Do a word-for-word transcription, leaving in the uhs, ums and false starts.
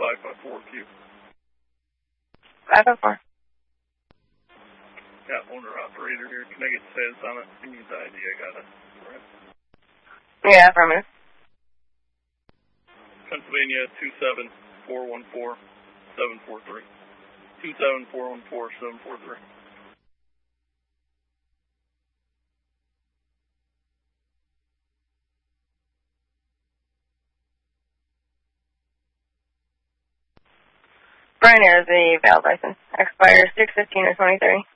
five five four Q. five five four. Got owner-operator here. Can I get sales on it? Give me the I D. I got it. Right. Yeah, affirmative. Pennsylvania two seven four one four seven four three. two seven four one four seven four three. Brian Air, the valid license. Expires six fifteen or twenty-three.